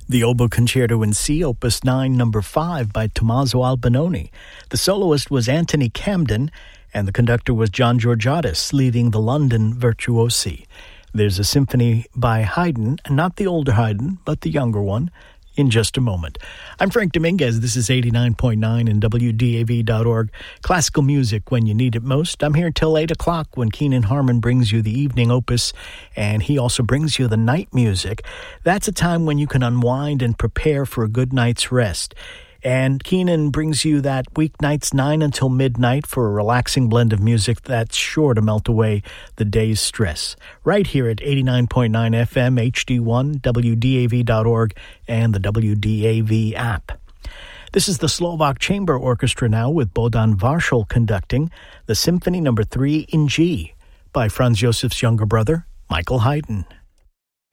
The Oboe Concerto in C, Opus 9, Number 5 by Tommaso Albinoni. The soloist was Anthony Camden, and the conductor was John Georgiadis, leading the London Virtuosi. There's a symphony by Haydn, not the older Haydn, but the younger one, in just a moment. I'm Frank Dominguez. This is 89.9 and WDAV.org. Classical music when you need it most. I'm here till 8 o'clock when Keenan Harmon brings you the evening opus, and he also brings you the night music. That's a time when you can unwind and prepare for a good night's rest. And Keenan brings you that weeknights 9 until midnight for a relaxing blend of music that's sure to melt away the day's stress. Right here at 89.9 FM, HD1, WDAV.org, and the WDAV app. This is the Slovak Chamber Orchestra now with Bohdan Varshal conducting the Symphony No. 3 in G by Franz Josef's younger brother, Michael Haydn.